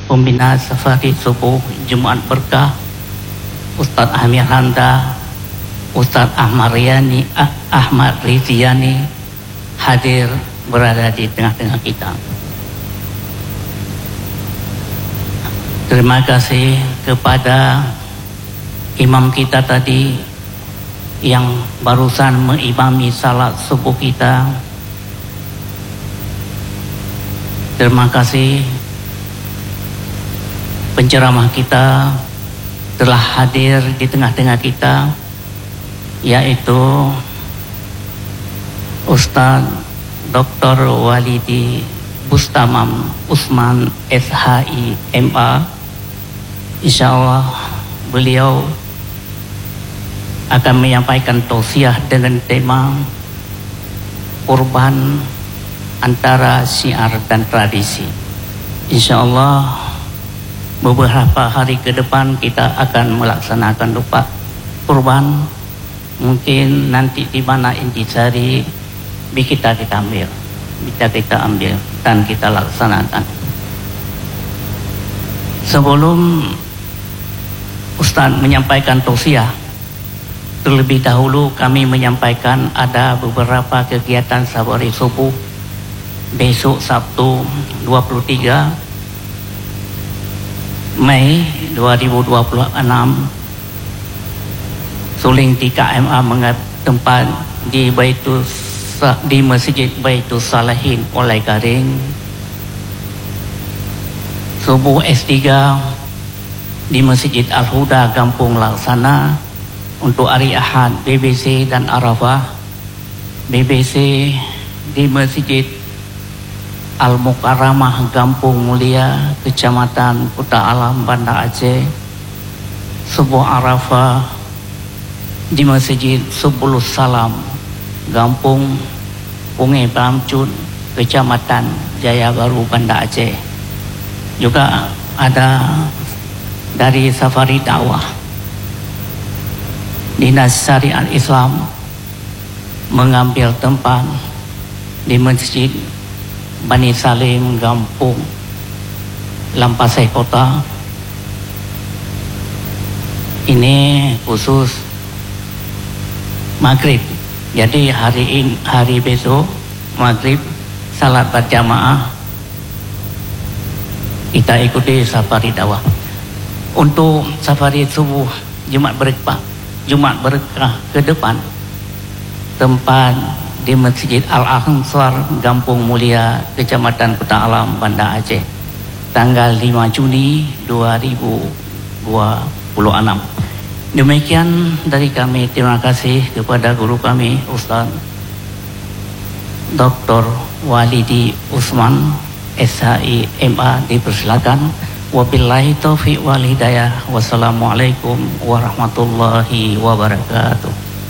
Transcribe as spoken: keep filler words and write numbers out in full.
pembina Safari Subuh Jumaat Berkah, Ustaz Amir Handa, Ustaz Ahmad Riani, ah, Ahmad Riziani hadir berada di tengah-tengah kita. Terima kasih kepada imam kita tadi yang barusan mengimami salat subuh kita. Terima kasih penceramah kita telah hadir di tengah-tengah kita, yaitu Ustaz Doktor Walidi Bustamam Usman S H I M A. InsyaAllah beliau akan menyampaikan tausiah dengan tema kurban antara syiar dan tradisi. InsyaAllah beberapa hari ke depan kita akan melaksanakan lupa kurban. Mungkin nanti di mana intisari kita kita ambil, kita kita ambil dan kita laksanakan. Sebelum Ustaz menyampaikan tausiah, terlebih dahulu kami menyampaikan ada beberapa kegiatan safari subuh besok Sabtu dua puluh tiga Mei dua ribu dua puluh enam, Suling di K M A tempat di Baitul di Masjid Baitul Salihin Oleh Garing. Subuh S tiga di Masjid Al-Huda Kampung Laksana. Untuk hari Ahad B B C dan Arafah. B B C di Masjid Al-Mukarramah Kampung Mulia, Kecamatan Kuta Alam, Banda Aceh. Subuh Arafah di Masjid Subulus Salam, Kampung Pungai Bamcun, Kecamatan Jaya Baru, Banda Aceh. Juga ada dari Safari Dakwah Dinas Syariat Islam mengambil tempat di Masjid Bani Salim, Kampung Lampasai Kota. Ini khusus maghrib. Jadi hari ini, hari besok maghrib salat berjamaah kita ikuti safari dakwah. Untuk safari subuh Jumat Berkah, Jumat Berkah ke depan, tempat di Masjid Al-Ansar Kampung Mulia, Kecamatan Kuta Alam, Banda Aceh, tanggal lima Juni dua ribu dua puluh enam. Demikian dari kami. Terima kasih kepada guru kami Ustaz Doktor Walidi Usman S H I M A, dipersilakan. Wabillahi taufiq wal hidayah. Wassalamualaikum warahmatullahi wabarakatuh.